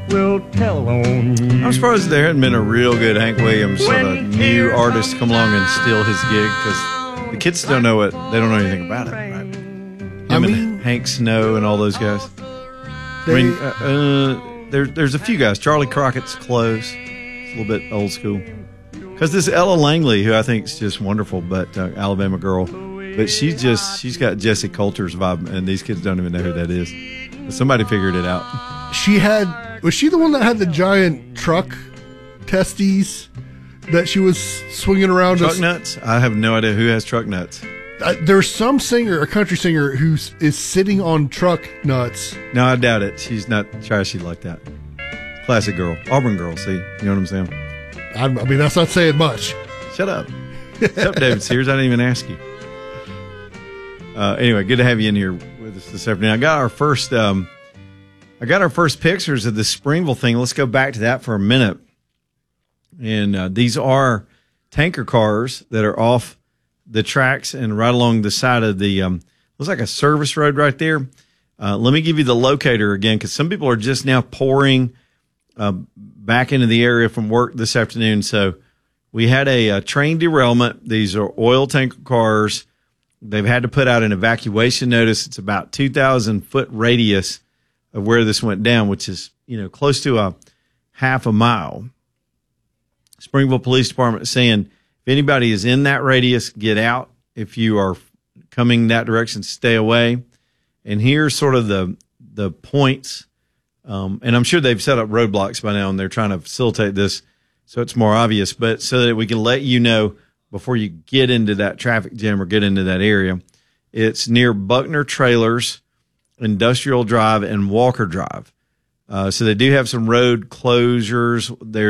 will tell on you. I'm surprised there hadn't been a real good Hank Williams sort of new artist come along and steal his gig, because the kids don't know anything about it, right? Him and Hank Snow and all those guys. There's a few guys. Charlie Crockett's close. It's a little bit old school. Because this Ella Langley, who I think is just wonderful, but Alabama girl, but she's got Jesse Coulter's vibe, and these kids don't even know who that is. But somebody figured it out. Was she the one that had the giant truck testes that she was swinging around? Truck nuts? I have no idea who has truck nuts. There's some singer, a country singer, who is sitting on truck nuts. No, I doubt it. She's not trashy like that. Classic girl. Auburn girl, see? You know what I'm saying? I mean, that's not saying much. Shut up. Shut up, David Sears. I didn't even ask you. Anyway, good to have you in here with us this afternoon. I got our first pictures of the Springville thing. Let's go back to that for a minute. And these are tanker cars that are off the tracks and right along the side of the looks like a service road right there. Let me give you the locator again, because some people are just now pouring back into the area from work this afternoon. So we had a train derailment. These are oil tanker cars. They've had to put out an evacuation notice. It's about 2,000 foot radius of where this went down, which is, close to a half a mile. Springville Police Department is saying, if anybody is in that radius, get out. If you are coming that direction, stay away. And here's sort of the points. And I'm sure they've set up roadblocks by now, and they're trying to facilitate this so it's more obvious, but so that we can let you know before you get into that traffic jam or get into that area. It's near Buckner Trailers, Industrial Drive, and Walker Drive. So they do have some road closures. There